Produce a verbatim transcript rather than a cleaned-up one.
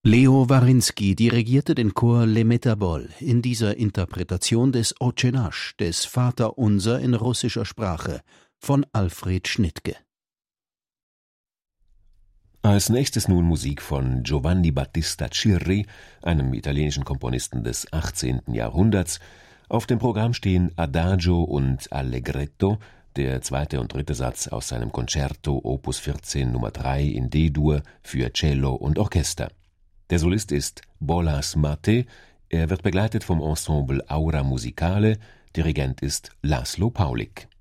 Leo Warinski dirigierte den Chor Les Métaboles in dieser Interpretation des Otche Nasch, des Vaterunser in russischer Sprache, von Alfred Schnittke. Als nächstes nun Musik von Giovanni Battista Cirri, einem italienischen Komponisten des achtzehnten Jahrhunderts. Auf dem Programm stehen Adagio und Allegretto, der zweite und dritte Satz aus seinem Concerto Opus vierzehn Nummer drei in D-Dur für Cello und Orchester. Der Solist ist Bolas Mate, er wird begleitet vom Ensemble Aura Musicale, Dirigent ist Laszlo Paulik.